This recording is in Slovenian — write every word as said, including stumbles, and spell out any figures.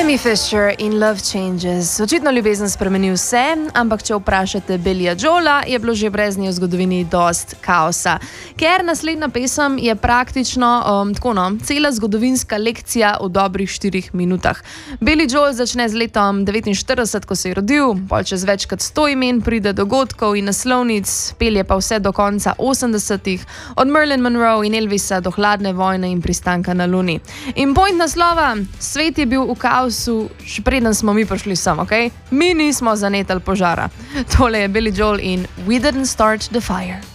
Amy Fisher in Love Changes. Očitno ljubezen spremeni vse, ampak če vprašate Billija Joela, je bilo že brez nje v zgodovini dost kaosa. Ker naslednja pesem je praktično um, tako no, cela zgodovinska lekcija v dobrih štirih minutah. Billy Joel začne z letom devetinštirideset, ko se je rodil, pol čez več kot sto imen pride dogodkov in naslovnic, pelje pa vse do konca osemdesetih, od Marilyn Monroe in Elvisa do hladne vojne in pristanka na Luni. In point naslova, svet je bil v kaosu, še preden smo mi prišli sem, ok? Mi nismo zanetali požara. Tole je Billy Joel in We Didn't Start the Fire.